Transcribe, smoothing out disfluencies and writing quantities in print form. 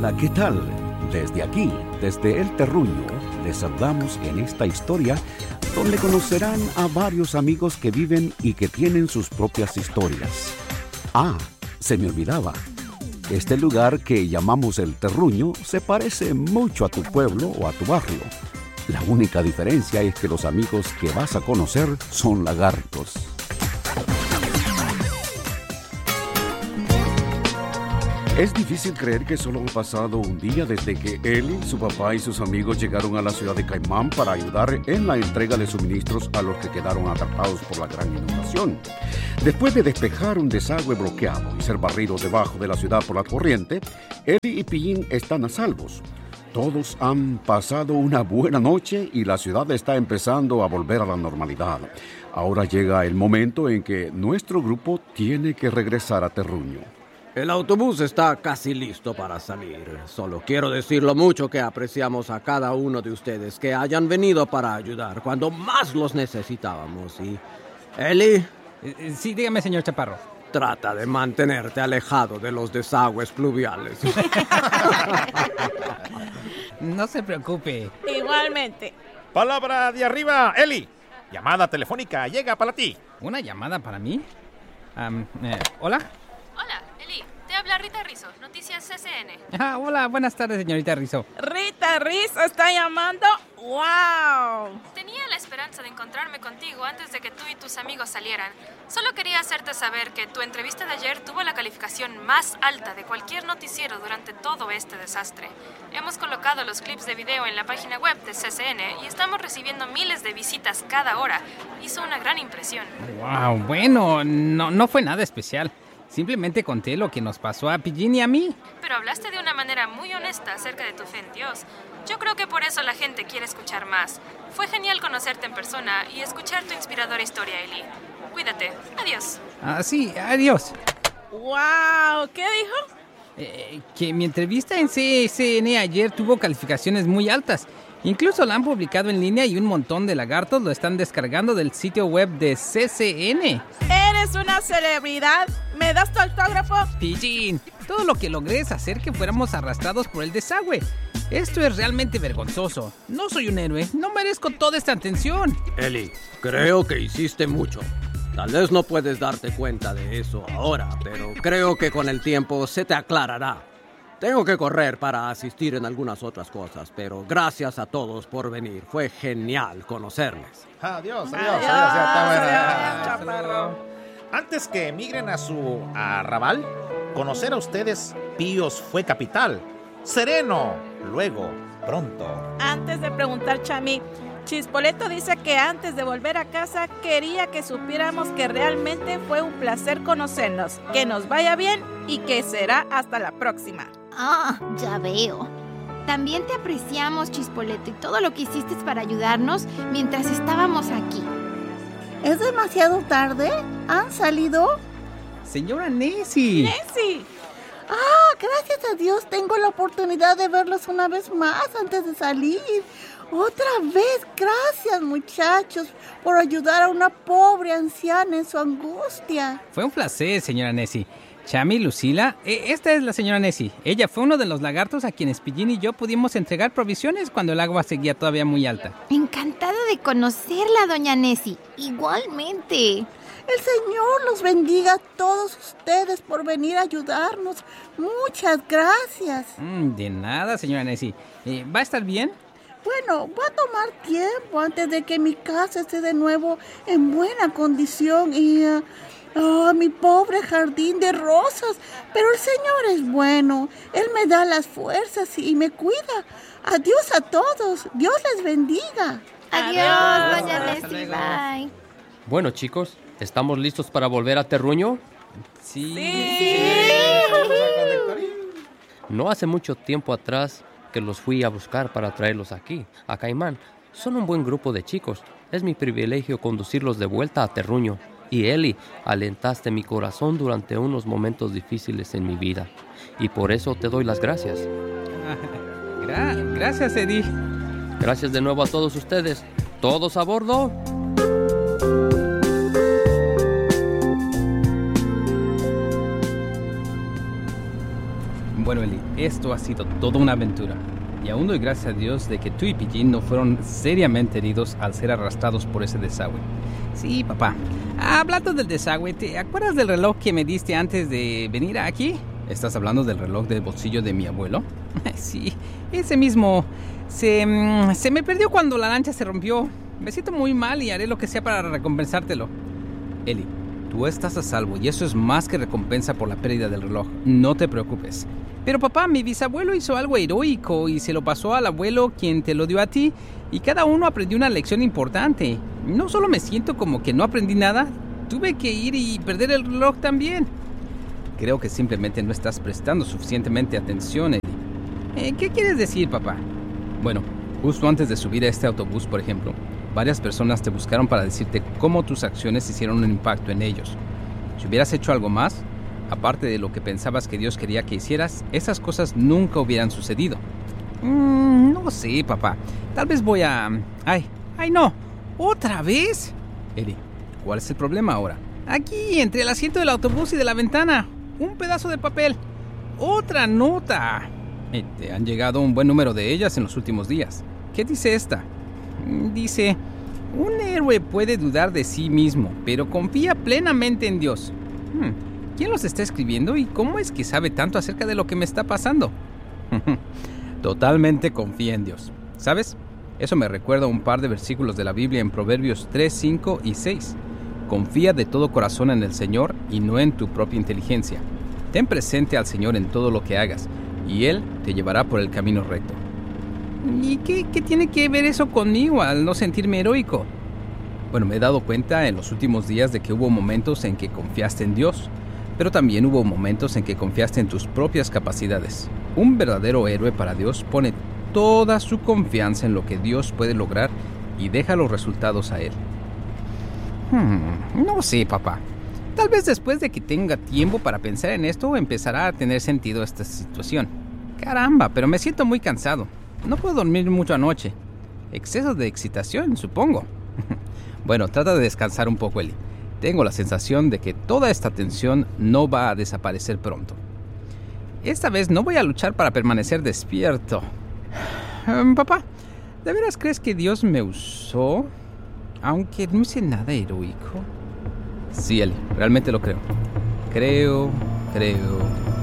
Hola, ¿qué tal? Desde aquí, desde El Terruño, les hablamos en esta historia donde conocerán a varios amigos que viven y que tienen sus propias historias. Ah, se me olvidaba. Este lugar que llamamos El Terruño se parece mucho a tu pueblo o a tu barrio. La única diferencia es que los amigos que vas a conocer son lagartos. Es difícil creer que solo ha pasado un día desde que Eli, su papá y sus amigos llegaron a la ciudad de Caimán para ayudar en la entrega de suministros a los que quedaron atrapados por la gran inundación. Después de despejar un desagüe bloqueado y ser barridos debajo de la ciudad por la corriente, Eli y Pillín están a salvos. Todos han pasado una buena noche y la ciudad está empezando a volver a la normalidad. Ahora llega el momento en que nuestro grupo tiene que regresar a Terruño. El autobús está casi listo para salir. Solo quiero decir lo mucho que apreciamos a cada uno de ustedes que hayan venido para ayudar cuando más los necesitábamos. Y, Eli, Sí, dígame, señor Chaparro. trata de mantenerte alejado de los desagües pluviales. No se preocupe. Igualmente. Palabra de arriba, Eli. Llamada telefónica llega para ti. ¿Una llamada para mí? ¿Hola? Hola, Eli. Te habla Rita Rizzo, Noticias CCN. Hola, buenas tardes, señorita Rizzo. Rita Rizzo está llamando. ¡Wow! Tenía la esperanza de encontrarme contigo antes de que tú y tus amigos salieran. Solo quería hacerte saber que tu entrevista de ayer tuvo la calificación más alta de cualquier noticiero durante todo este desastre. Hemos colocado los clips de video en la página web de CCN y estamos recibiendo miles de visitas cada hora. Hizo una gran impresión. Wow, bueno, no fue nada especial. Simplemente conté lo que nos pasó a Pillín y a mí. Pero hablaste de una manera muy honesta acerca de tu fe en Dios. Yo creo que por eso la gente quiere escuchar más. Fue genial conocerte en persona y escuchar tu inspiradora historia, Eli. Cuídate. Adiós. Sí, adiós. ¡Wow! ¿Qué dijo? Que mi entrevista en CCN ayer tuvo calificaciones muy altas. Incluso la han publicado en línea y un montón de lagartos lo están descargando del sitio web de CCN. ¿Eres una celebridad? ¿Me das tu autógrafo? Pillín, todo lo que logré es hacer que fuéramos arrastrados por el desagüe. Esto es realmente vergonzoso. No soy un héroe, no merezco toda esta atención. Eli, creo que hiciste mucho. Tal vez no puedes darte cuenta de eso ahora, pero creo que con el tiempo se te aclarará. Tengo que correr para asistir en algunas otras cosas, pero gracias a todos por venir. Fue genial conocerles. Adiós. Chaparro. Antes que emigren a su arrabal, conocer a ustedes, Píos fue capital. Sereno, luego, pronto. Antes de preguntar, Chami, Chispoleto dice que antes de volver a casa quería que supiéramos que realmente fue un placer conocernos, que nos vaya bien y que será hasta la próxima. Ah, ya veo. También te apreciamos, Chispoleto, y todo lo que hiciste para ayudarnos mientras estábamos aquí. ¿Es demasiado tarde? ¿Han salido? Señora Nessie. ¡Nessie! Gracias a Dios tengo la oportunidad de verlos una vez más antes de salir. Otra vez, gracias muchachos por ayudar a una pobre anciana en su angustia. Fue un placer, señora Nessie. Chami, Lucila, esta es la señora Nessie. Ella fue uno de los lagartos a quienes Pillín y yo pudimos entregar provisiones cuando el agua seguía todavía muy alta. Encantada de conocerla, doña Nessie. Igualmente. El Señor los bendiga a todos ustedes por venir a ayudarnos. Muchas gracias. De nada, señora Nessie. ¿Va a estar bien? Bueno, va a tomar tiempo antes de que mi casa esté de nuevo en buena condición y... mi pobre jardín de rosas. Pero el Señor es bueno. Él me da las fuerzas y me cuida. Adiós a todos. Dios les bendiga. Adiós, doña Nessie. Bye. Bueno, chicos, ¿estamos listos para volver a Terruño? Sí. No hace mucho tiempo atrás que los fui a buscar para traerlos aquí, a Caimán. Son un buen grupo de chicos. Es mi privilegio conducirlos de vuelta a Terruño. Y Eli, alentaste mi corazón durante unos momentos difíciles en mi vida. Y por eso te doy las gracias. Gracias, Eddie. Gracias de nuevo a todos ustedes. ¿Todos a bordo? Bueno, Eli, esto ha sido toda una aventura. Y aún doy gracias a Dios de que tú y Pillín no fueron seriamente heridos al ser arrastrados por ese desagüe. Sí, papá. Hablando del desagüe, ¿te acuerdas del reloj que me diste antes de venir aquí? ¿Estás hablando del reloj del bolsillo de mi abuelo? Sí, ese mismo. Se me perdió cuando la lancha se rompió. Me siento muy mal y haré lo que sea para recompensártelo. Eli, tú estás a salvo y eso es más que recompensa por la pérdida del reloj. No te preocupes. Pero papá, mi bisabuelo hizo algo heroico y se lo pasó al abuelo quien te lo dio a ti y cada uno aprendió una lección importante. No solo me siento como que no aprendí nada, tuve que ir y perder el reloj también. Creo que simplemente no estás prestando suficientemente atención, Eli. ¿Qué quieres decir, papá? Bueno, justo antes de subir a este autobús, por ejemplo, varias personas te buscaron para decirte cómo tus acciones hicieron un impacto en ellos. Si hubieras hecho algo más, aparte de lo que pensabas que Dios quería que hicieras, esas cosas nunca hubieran sucedido. No sé, papá. Tal vez voy a... ¡Ay, no! ¿Otra vez? Eli, ¿cuál es el problema ahora? Aquí, entre el asiento del autobús y de la ventana. Un pedazo de papel. ¡Otra nota! Te han llegado un buen número de ellas en los últimos días. ¿Qué dice esta? Dice... Un héroe puede dudar de sí mismo, pero confía plenamente en Dios. ¿Quién los está escribiendo y cómo es que sabe tanto acerca de lo que me está pasando? Totalmente confía en Dios. ¿Sabes? Eso me recuerda a un par de versículos de la Biblia en Proverbios 3, 5 y 6. Confía de todo corazón en el Señor y no en tu propia inteligencia. Ten presente al Señor en todo lo que hagas y Él te llevará por el camino recto. ¿Y qué tiene que ver eso conmigo al no sentirme heroico? Bueno, me he dado cuenta en los últimos días de que hubo momentos en que confiaste en Dios, pero también hubo momentos en que confiaste en tus propias capacidades. Un verdadero héroe para Dios pone toda su confianza en lo que Dios puede lograr y deja los resultados a Él. No sé, papá. Tal vez después de que tenga tiempo para pensar en esto, empezará a tener sentido esta situación. Caramba, pero me siento muy cansado. No puedo dormir mucho anoche. Exceso de excitación, supongo. Bueno, trata de descansar un poco, Eli. Tengo la sensación de que toda esta tensión no va a desaparecer pronto. Esta vez no voy a luchar para permanecer despierto. Papá, ¿de veras crees que Dios me usó? Aunque no hice nada heroico. Sí, Eli, realmente lo creo. Creo.